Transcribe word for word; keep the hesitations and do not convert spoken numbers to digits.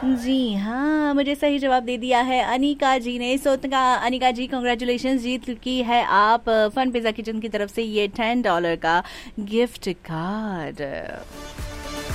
जी हाँ, मुझे सही जवाब दे दिया है अनिका जी ने। सो अनिका जी कॉन्ग्रेचुलेशन, जीत चुकी है आप फन पिज्जा किचन की तरफ से ये टेन डॉलर का गिफ्ट कार्ड।